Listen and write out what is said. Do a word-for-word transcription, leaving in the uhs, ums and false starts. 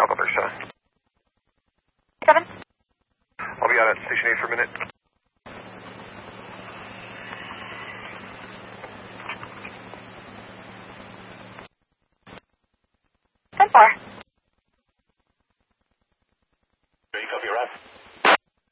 Bravo Versa. Seven. I'll be out at Station eight for a minute. Ten four.